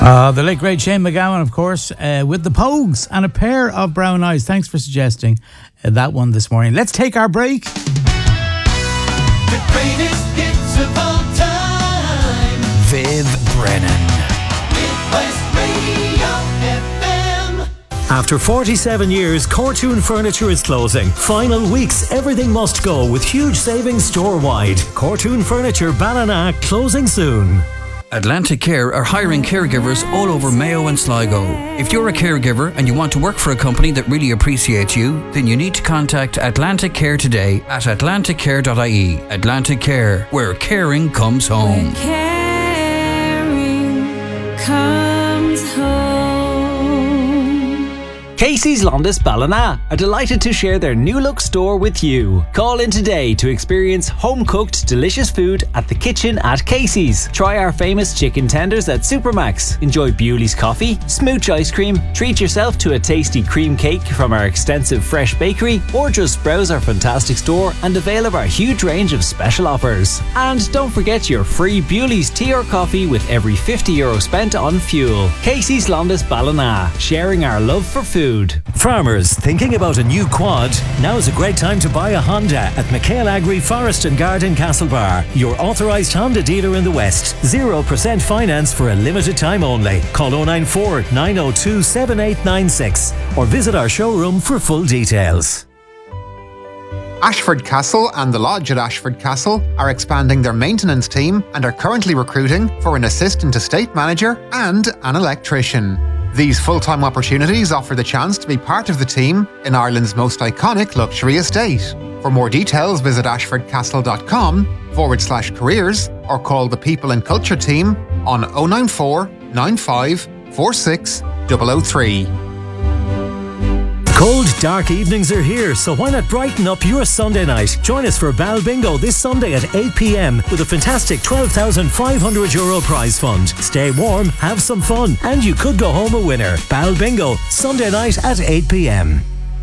The late great Shane MacGowan, of course, with the Pogues and a pair of brown eyes. Thanks for suggesting that one this morning. Let's take our break. The greatest hits of all time. Viv Brennan. Midwest Radio FM. After 47 years, Cortoon Furniture is closing. Final weeks, everything must go with huge savings store-wide. Cortoon Furniture Ballina closing soon. Atlantic Care are hiring caregivers all over Mayo and Sligo. If you're a caregiver and you want to work for a company that really appreciates you, then you need to contact Atlantic Care today at atlanticcare.ie. Atlantic Care, where caring comes home. Caring comes home. Casey's Londis Ballina are delighted to share their new look store with you. Call in today to experience home-cooked delicious food at the kitchen at Casey's. Try our famous chicken tenders at Supermax. Enjoy Bewley's coffee, smooch ice cream, treat yourself to a tasty cream cake from our extensive fresh bakery, or just browse our fantastic store and avail of our huge range of special offers. And don't forget your free Bewley's tea or coffee with every €50 spent on fuel. Casey's Londis Ballina, sharing our love for food. Farmers thinking about a new quad? Now's a great time to buy a Honda at McHale Agri Forest and Garden Castlebar, your authorised Honda dealer in the West. 0% finance for a limited time only. Call 094 902 7896 or visit our showroom for full details. Ashford Castle and the Lodge at Ashford Castle are expanding their maintenance team and are currently recruiting for an assistant estate manager and an electrician. These full-time opportunities offer the chance to be part of the team in Ireland's most iconic luxury estate. For more details, visit ashfordcastle.com/careers or call the People and Culture team on 094 95 46 003. Cold, dark evenings are here, so why not brighten up your Sunday night? Join us for Bal Bingo this Sunday at 8 p.m. with a fantastic €12,500 prize fund. Stay warm, have some fun, and you could go home a winner. Bal Bingo, Sunday night at 8 p.m.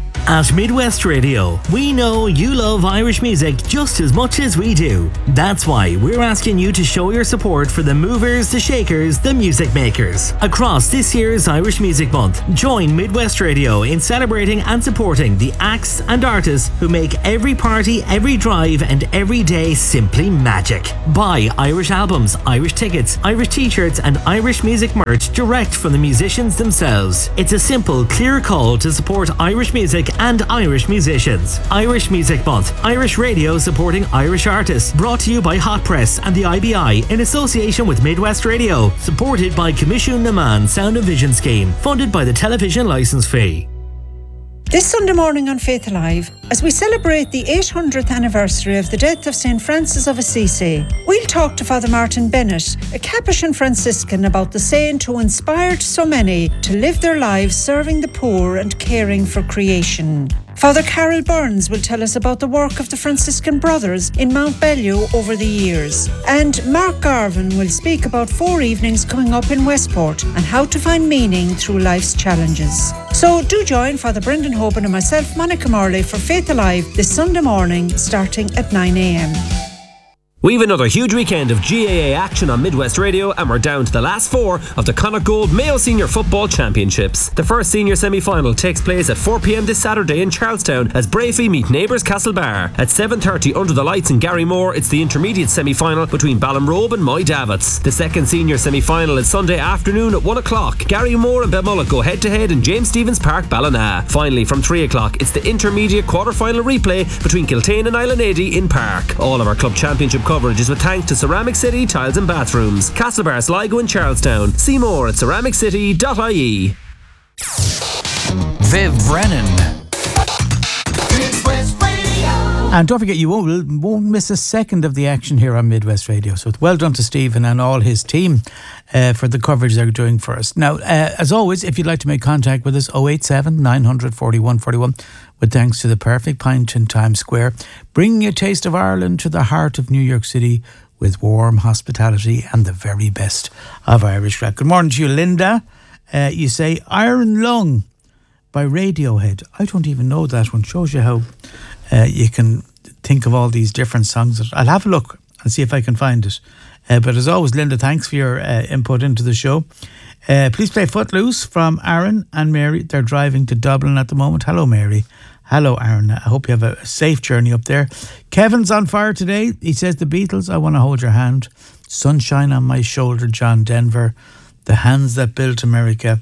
At Midwest Radio, we know you love Irish music just as much as we do. That's why we're asking you to show your support for the movers, the shakers, the music makers. Across this year's Irish Music Month, join Midwest Radio in celebrating and supporting the acts and artists who make every party, every drive and every day simply magic. Buy Irish albums, Irish tickets, Irish t-shirts and Irish music merch direct from the musicians themselves. It's a simple, clear call to support Irish music and Irish musicians. Irish Music Month, Irish Radio supporting Irish artists, brought to you by Hot Press and the IBI in association with Midwest Radio, supported by Commission Naman Sound and Vision Scheme, funded by the television licence fee. This Sunday morning on Faith Alive, as we celebrate the 800th anniversary of the death of St. Francis of Assisi, we'll talk to Father Martin Bennett, a Capuchin Franciscan, about the saint who inspired so many to live their lives serving the poor and caring for creation. Father Carol Burns will tell us about the work of the Franciscan Brothers in Mount Bellew over the years. And Mark Garvin will speak about 4 evenings coming up in Westport and how to find meaning through life's challenges. So do join Father Brendan Hoban and myself, Monica Morley, for Faith Alive this Sunday morning starting at 9 a.m. We've another huge weekend of GAA action on Midwest Radio, and we're down to the last 4 of the Connacht Gold Mayo Senior Football Championships. The first senior semi-final takes place at 4 p.m. this Saturday in Charlestown as Bravey meet neighbours Castlebar. At 7:30 under the lights in Garrymore, it's the intermediate semi-final between Ballinrobe and Moy Davits. The second senior semi-final is Sunday afternoon at 1 o'clock. Garrymore and Belmullet go head-to-head in James Stephens Park, Ballina. Finally, from 3 o'clock, it's the intermediate quarter-final replay between Kiltane and Island Ady in Park. All of our club championship coverage is with thanks to Ceramic City Tiles and Bathrooms, Castlebar, Sligo and Charlestown. See more at ceramicCity.ie. Viv Brennan. And don't forget, you won't miss a second of the action here on Midwest Radio. So well done to Stephen and all his team for the coverage they're doing for us. Now, as always, if you'd like to make contact with us, 087 900 41 41, with thanks to the perfect pint in Times Square, bringing a taste of Ireland to the heart of New York City with warm hospitality and the very best of Irish rock. Good morning to you, Linda. You say Iron Lung by Radiohead. I don't even know that one. Shows you how you can think of all these different songs. I'll have a look and see if I can find it. But as always, Linda, thanks for your input into the show. Please play Footloose from Aaron and Mary. They're driving to Dublin at the moment. Hello, Mary. Hello, Aaron. I hope you have a safe journey up there. Kevin's on fire today. He says, the Beatles, I Want to Hold Your Hand. Sunshine on My Shoulder, John Denver. The Hands That Built America.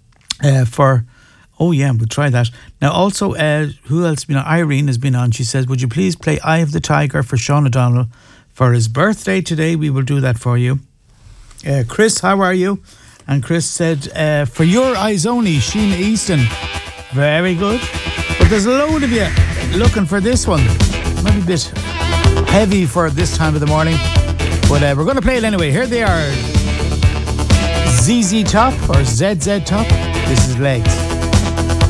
Oh yeah, we'll try that. Now also, who else? Irene has been on. She says, would you please play Eye of the Tiger for Sean O'Donnell for his birthday today? We will do that for you. Chris, how are you? And Chris said, for your eyes only, Sheena Easton. Very good. But there's a load of you looking for this one. Might be a bit heavy for this time of the morning. But we're going to play it anyway. Here they are. ZZ Top or ZZ Top. This is Legs.